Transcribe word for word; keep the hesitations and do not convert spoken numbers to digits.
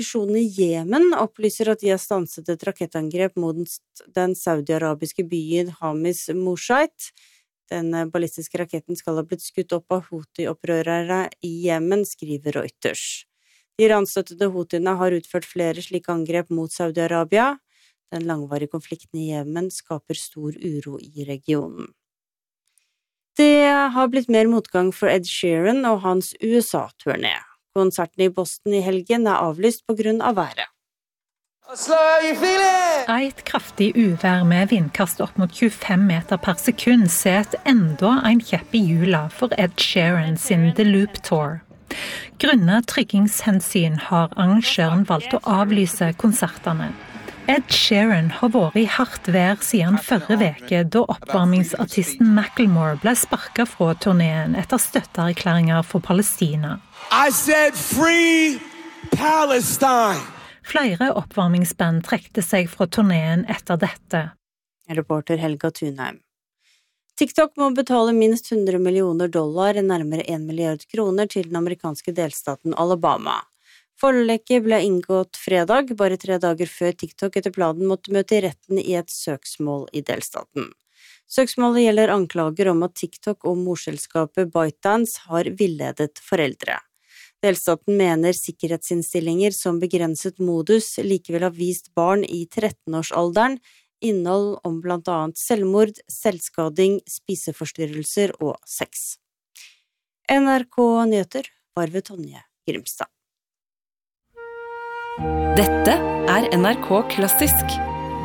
Opposisjonen i Jemen opplyser at de har stanset et rakettangrep mot den saudi-arabiske byen Hamis Moshait. Den ballistiske raketten skal ha blitt skutt opp av Houthi-opprørere i Jemen, skriver Reuters. De iranstøttede Houthiene har utført flere slike angrep mot Saudi-Arabia. Den langvarige konflikten i Jemen skaper stor uro i regionen. Det har blitt mer motgang for Ed Sheeran og hans U S A-turné. Konserten i Boston i helgen er avlyst på grunn av været. Et kraftig uvær med vindkast opp mot tjuefem meter per sekund set enda en kjepp i hjula for Ed Sheeran sin The Loop Tour. Grunnet tryggingshensyn har arrangøren valgt å avlyse konsertene. Ed Sheeran har vært i hardt vær siden førre veke, da oppvarmingsartisten Macklemore ble sparket fra turneen etter støtteerklæringer for Palestina. I said free Palestine! Flere oppvarmingsband trekte seg fra turneen etter dette. Reporter Helga Thunheim. TikTok må betale minst hundre millioner dollar, nærmere en milliard kroner, til den amerikanske delstaten Alabama. Forliket ble inngått fredag, bare tre dager før TikTok etter planen måtte møte i retten i et søksmål i delstaten. Søksmålet gjelder anklager om at TikTok og morselskapet ByteDance har villedet foreldre. Delstaten mener sikkerhetsinnstillinger som begrenset modus likevel har vist barn i trettenårsalderen innhold om blant annet selvmord, selvskading, spiseforstyrrelser og sex. N R K Nyheter var ved Tonje Grimstad. Dette er N R K Klassisk.